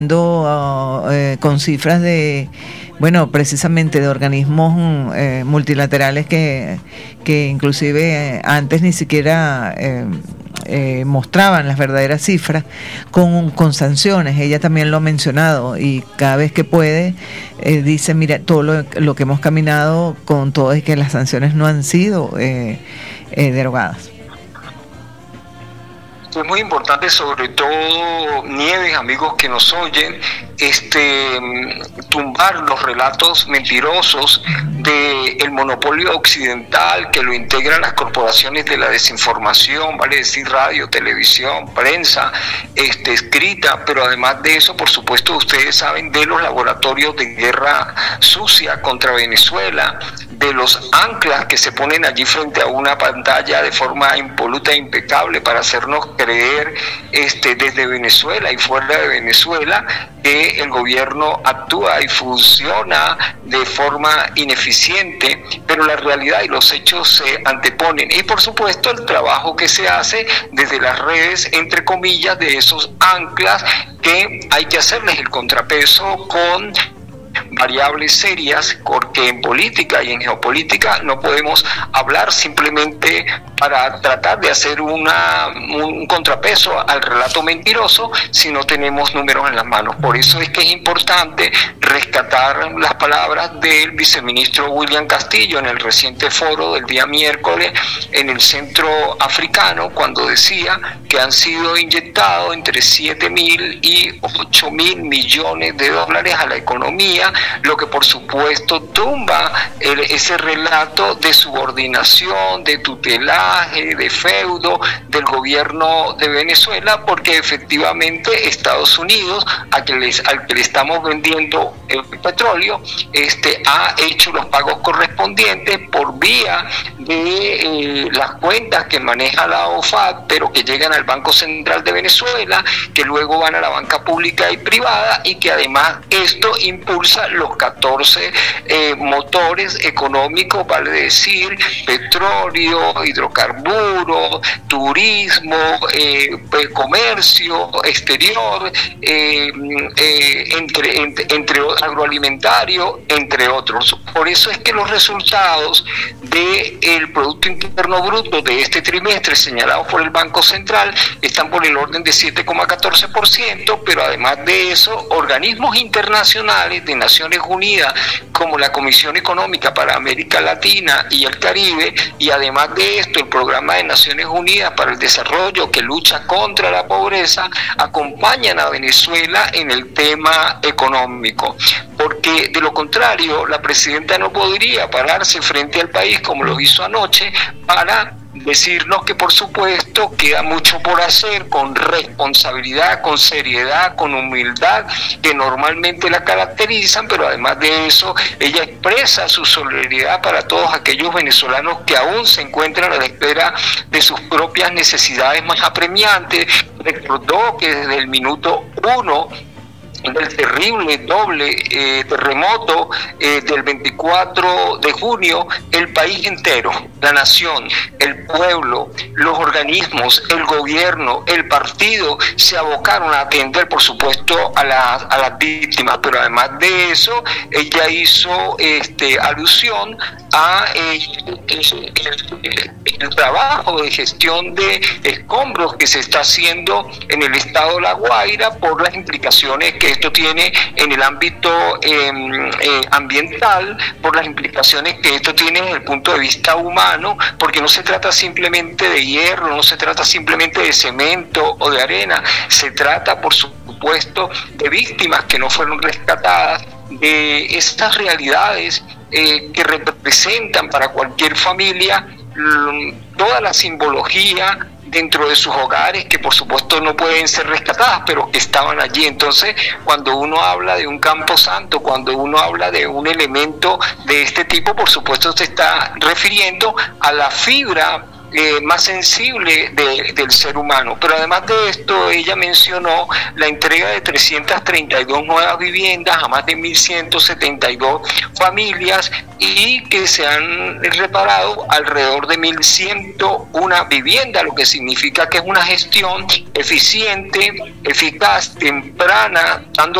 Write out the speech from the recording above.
con cifras de, bueno, precisamente de organismos multilaterales que inclusive antes ni siquiera mostraban las verdaderas cifras con sanciones. Ella también lo ha mencionado y cada vez que puede dice, mira, todo lo que hemos caminado con todo es que las sanciones no han sido derogadas. Es muy importante, sobre todo, Nieves, amigos que nos oyen, tumbar los relatos mentirosos del monopolio occidental que lo integran las corporaciones de la desinformación, vale decir radio, televisión, prensa, escrita, pero además de eso, por supuesto, ustedes saben de los laboratorios de guerra sucia contra Venezuela, de los anclas que se ponen allí frente a una pantalla de forma impoluta e impecable para hacernos creer desde Venezuela y fuera de Venezuela que el gobierno actúa y funciona de forma ineficiente, pero la realidad y los hechos se anteponen. Y por supuesto el trabajo que se hace desde las redes, entre comillas, de esos anclas, que hay que hacerles el contrapeso con variables serias, porque en política y en geopolítica no podemos hablar simplemente para tratar de hacer un contrapeso al relato mentiroso si no tenemos números en las manos. Por eso es que es importante rescatar las palabras del viceministro William Castillo en el reciente foro del día miércoles en el centro africano, cuando decía que han sido inyectados entre 7.000 y 8.000 millones de dólares a la economía, lo que por supuesto tumba ese relato de subordinación, de tutelaje, de feudo del gobierno de Venezuela, porque efectivamente Estados Unidos, al que le estamos vendiendo el petróleo, ha hecho los pagos correspondientes por vía de las cuentas que maneja la OFAC, pero que llegan al Banco Central de Venezuela, que luego van a la banca pública y privada, y que además esto impulsa los 14 motores económicos, vale decir, petróleo, hidrocarburos, turismo, comercio exterior, entre agroalimentario, entre otros. Por eso es que los resultados del Producto Interno Bruto de este trimestre señalados por el Banco Central están por el orden de 7,14%, pero además de eso, organismos internacionales de Naciones Unidas como la Comisión Económica para América Latina y el Caribe, y además de esto el Programa de Naciones Unidas para el Desarrollo, que lucha contra la pobreza, acompañan a Venezuela en el tema económico, porque de lo contrario la presidenta no podría pararse frente al país como lo hizo anoche para decirnos que por supuesto queda mucho por hacer, con responsabilidad, con seriedad, con humildad que normalmente la caracterizan, pero además de eso ella expresa su solidaridad para todos aquellos venezolanos que aún se encuentran a la espera de sus propias necesidades más apremiantes. Recordó que desde el minuto 1 del terrible doble terremoto del 24 de junio, el país entero, la nación, el pueblo, los organismos, el gobierno, el partido, se abocaron a atender, por supuesto, a las víctimas, pero además de eso, ella hizo alusión a el trabajo de gestión de escombros que se está haciendo en el estado de La Guaira por las implicaciones que esto tiene en el ámbito ambiental, por las implicaciones que esto tiene desde el punto de vista humano, porque no se trata simplemente de hierro, no se trata simplemente de cemento o de arena, se trata, por supuesto, de víctimas que no fueron rescatadas, de estas realidades que representan para cualquier familia toda la simbología dentro de sus hogares, que por supuesto no pueden ser rescatadas, pero que estaban allí. Entonces, cuando uno habla de un camposanto, cuando uno habla de un elemento de este tipo, por supuesto se está refiriendo a la fibra más sensible del ser humano. Pero además de esto, ella mencionó la entrega de 332 nuevas viviendas a más de 1.172 familias y que se han reparado alrededor de 1.101 viviendas, lo que significa que es una gestión eficiente, eficaz, temprana, dando